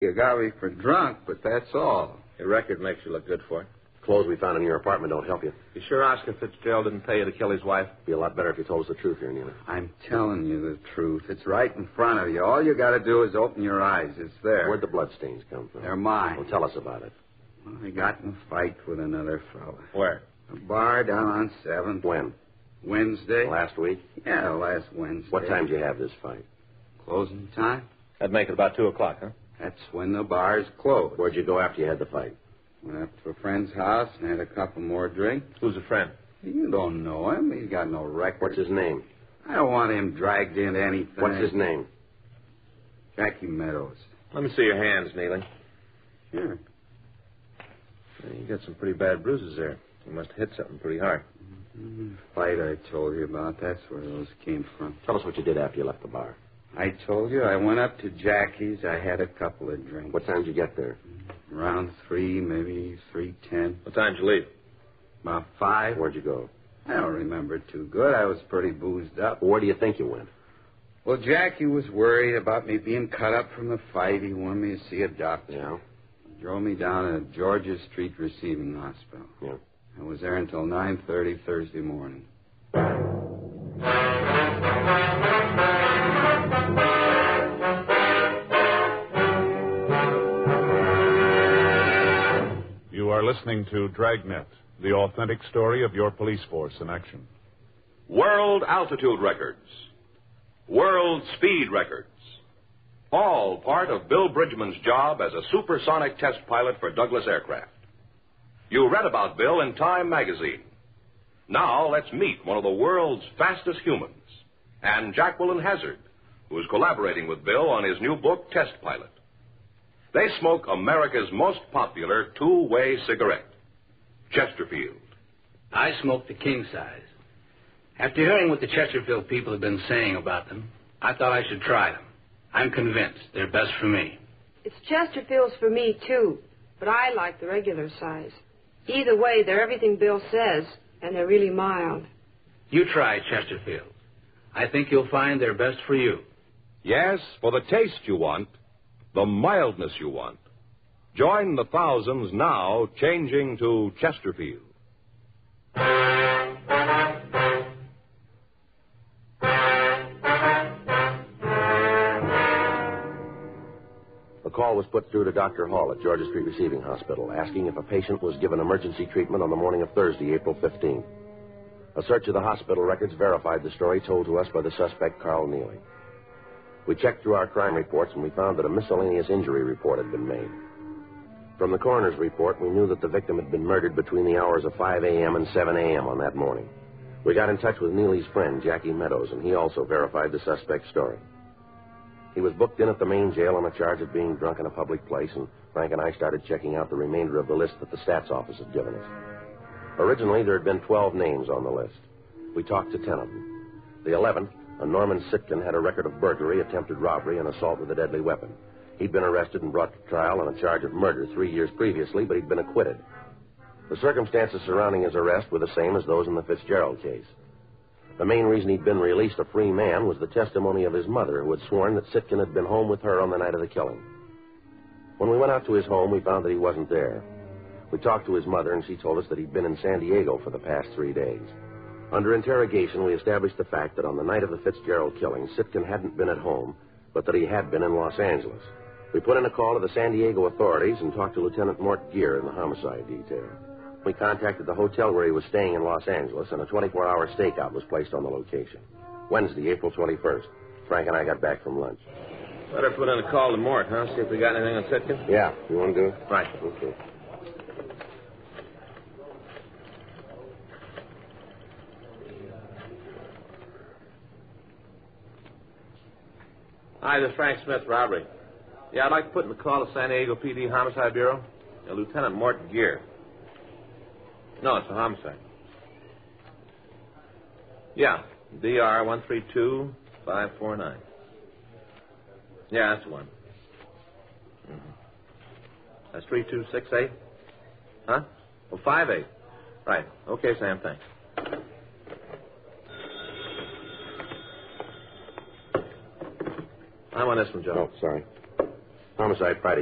You got me for drunk, but that's all. Your record makes you look good for it. Clothes we found in your apartment don't help you. You sure Oscar Fitzgerald didn't pay you to kill his wife? It'd be a lot better if you told us the truth here, Neely. I'm telling you the truth. It's right in front of you. All you got to do is open your eyes. It's there. Where'd the bloodstains come from? They're mine. Well, tell us about it. Well, I got in a fight with another fella. Where? A bar down on 7th. When? Wednesday. Last week? Yeah, last Wednesday. What time did you have this fight? Closing time? That'd make it about 2 o'clock, huh? That's when the bar's closed. Where'd you go after you had the fight? Went up to a friend's house and had a couple more drinks. Who's a friend? You don't know him. He's got no record. What's his name? I don't want him dragged into anything. What's his name? Jackie Meadows. Let me see your hands, Neely. Sure. You got some pretty bad bruises there. You must have hit something pretty hard. The fight I told you about, that's where those came from. Tell us what you did after you left the bar. I told you I went up to Jackie's. I had a couple of drinks. What time did you get there? Around 3, maybe 3:10. What time did you leave? About 5. Where'd you go? I don't remember too good. I was pretty boozed up. Where do you think you went? Well, Jackie was worried about me being cut up from the fight. He wanted me to see a doctor. Yeah? He drove me down to Georgia Street Receiving Hospital. Yeah. I was there until 9:30 Thursday morning. You are listening to Dragnet, the authentic story of your police force in action. World altitude records. World speed records. All part of Bill Bridgman's job as a supersonic test pilot for Douglas Aircraft. You read about Bill in Time magazine. Now let's meet one of the world's fastest humans, and Jacqueline Hazard, who is collaborating with Bill on his new book, Test Pilot. They smoke America's most popular two-way cigarette, Chesterfield. I smoke the king size. After hearing what the Chesterfield people have been saying about them, I thought I should try them. I'm convinced they're best for me. It's Chesterfield's for me, too, but I like the regular size. Either way, they're everything Bill says, and they're really mild. You try Chesterfield. I think you'll find they're best for you. Yes, for the taste you want, the mildness you want. Join the thousands now changing to Chesterfield. A call was put through to Dr. Hall at Georgia Street Receiving Hospital, asking if a patient was given emergency treatment on the morning of Thursday, April 15th. A search of the hospital records verified the story told to us by the suspect, Carl Neely. We checked through our crime reports, and we found that a miscellaneous injury report had been made. From the coroner's report, we knew that the victim had been murdered between the hours of 5 a.m. and 7 a.m. on that morning. We got in touch with Neely's friend, Jackie Meadows, and he also verified the suspect's story. He was booked in at the main jail on a charge of being drunk in a public place, and Frank and I started checking out the remainder of the list that the stats office had given us. Originally, there had been 12 names on the list. We talked to 10 of them. The 11th, a Norman Sitkin, had a record of burglary, attempted robbery, and assault with a deadly weapon. He'd been arrested and brought to trial on a charge of murder 3 years previously, but he'd been acquitted. The circumstances surrounding his arrest were the same as those in the Fitzgerald case. The main reason he'd been released a free man was the testimony of his mother, who had sworn that Sitkin had been home with her on the night of the killing. When we went out to his home, we found that he wasn't there. We talked to his mother, and she told us that he'd been in San Diego for the past 3 days. Under interrogation, we established the fact that on the night of the Fitzgerald killing, Sitkin hadn't been at home, but that he had been in Los Angeles. We put in a call to the San Diego authorities and talked to Lieutenant Mort Gear in the homicide detail. We contacted the hotel where he was staying in Los Angeles, and a 24-hour stakeout was placed on the location. Wednesday, April 21st. Frank and I got back from lunch. Better put in a call to Mort, huh? See if we got anything on Sitkin? Yeah. You want to do it? Right. Okay. Hi, this is Frank Smith, robbery. Yeah, I'd like to put in the call to San Diego PD Homicide Bureau. Lieutenant Mort Gear. No, it's a homicide. Yeah, DR 132549. Yeah, that's the one. Mm-hmm. That's 3268? Huh? Oh, 58. Right. Okay, Sam, thanks. I want this one, Joe. Oh, sorry. Homicide Friday.